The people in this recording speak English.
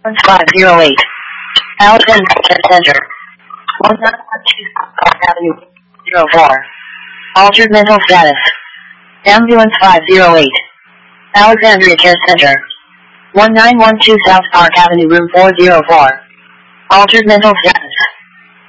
508. Alexandria Care Center. 1912 Park Avenue, 04. Altered mental status. Ambulance 508. Alexandria Care Center. 1912 South Park Avenue, room 404. Altered mental status.